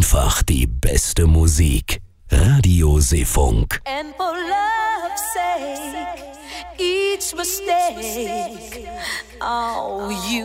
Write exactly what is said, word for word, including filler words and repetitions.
einfach die beste Musik. Radio Seefunk. And for love's sake, each mistake, oh, you